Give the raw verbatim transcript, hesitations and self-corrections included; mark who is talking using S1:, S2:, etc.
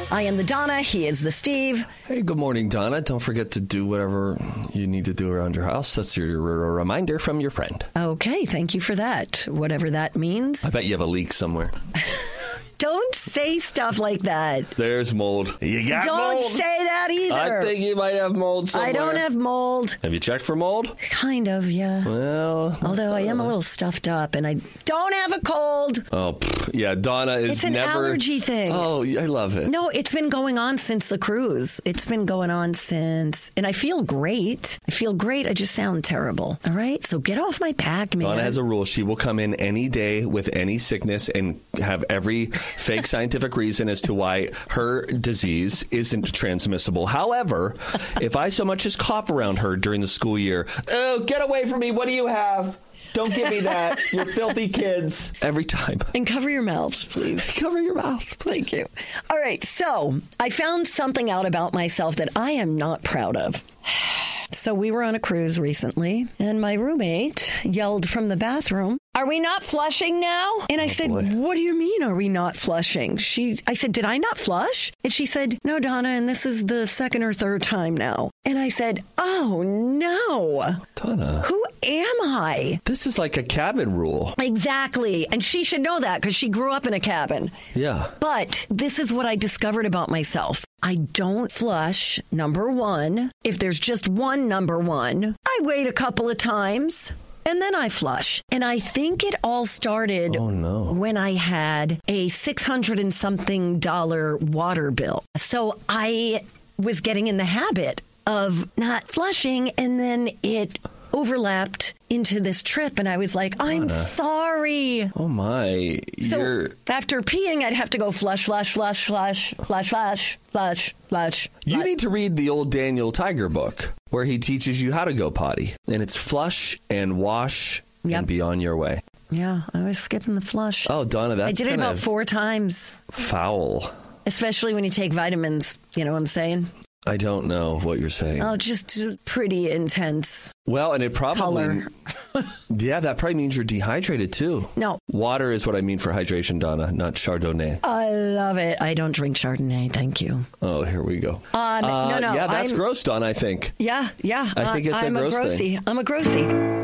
S1: I am the Donna. He is the Steve.
S2: Hey, good morning, Donna. Don't forget to do whatever you need to do around your house. That's your reminder from your friend.
S1: Okay, thank you for that. Whatever that means.
S2: I bet you have a leak somewhere.
S1: Don't say stuff like that.
S2: There's mold. You got
S1: Don't
S2: mold.
S1: Don't say that either.
S2: I think you might have mold somewhere.
S1: I don't have mold.
S2: Have you checked for mold?
S1: Kind of, yeah.
S2: Well.
S1: Although I am a little stuffed up and I don't have a cold.
S2: Oh, pff, yeah. Donna is
S1: It's an
S2: never...
S1: allergy thing.
S2: Oh, I love it.
S1: No, it's been going on since the cruise. It's been going on since... And I feel great. I feel great. I just sound terrible. All right? So get off my back, man.
S2: Donna has a rule. She will come in any day with any sickness and have every fake scientific reason as to why her disease isn't transmissible. However, if I so much as cough around her during the school year, oh, get away from me. What do you have? Don't give me that. You're filthy kids. Every time.
S1: And cover your mouths, please.
S2: Cover your mouth.
S1: Thank you. All right. So I found something out about myself that I am not proud of. So we were on a cruise recently, and my roommate yelled from the bathroom, "Are we not flushing now?" And I
S2: oh,
S1: said,
S2: boy.
S1: "What do you mean, are we not flushing?" She, I said, "Did I not flush?" And she said, "No, Donna, and this is the second or third time now." And I said, "Oh, no.
S2: Donna.
S1: Who am I?"
S2: This is like a cabin rule.
S1: Exactly. And she should know that because she grew up in a cabin.
S2: Yeah.
S1: But this is what I discovered about myself. I don't flush, number one. If there's just one number one, I wait a couple of times and then I flush. And I think it all started
S2: oh, no.
S1: when I had a six hundred and something dollar water bill. So I was getting in the habit of not flushing, and then it overlapped into this trip, and I was like, I'm
S2: Donna.
S1: sorry.
S2: Oh, my.
S1: So
S2: You're...
S1: after peeing, I'd have to go flush, flush, flush, flush, flush, flush, flush, flush.
S2: You need to read the old Daniel Tiger book where he teaches you how to go potty. And it's flush and wash
S1: Yep.
S2: and be on your way.
S1: Yeah, I was skipping the flush.
S2: Oh, Donna, that's
S1: I did it
S2: kind
S1: about
S2: of
S1: four times.
S2: foul.
S1: Especially when you take vitamins, you know what I'm saying?
S2: I don't know what you're saying.
S1: Oh, just pretty intense.
S2: Well, and it probably...
S1: Color.
S2: Yeah, that probably means you're dehydrated, too.
S1: No.
S2: Water is what I mean for hydration, Donna, not Chardonnay.
S1: I love it. I don't drink Chardonnay. Thank you.
S2: Oh, here we go.
S1: Um,
S2: uh,
S1: no, no.
S2: Yeah, that's
S1: I'm,
S2: gross, Donna, I think.
S1: Yeah, yeah.
S2: I think it's
S1: I'm
S2: a gross
S1: a grossy.
S2: thing.
S1: I'm a grossy.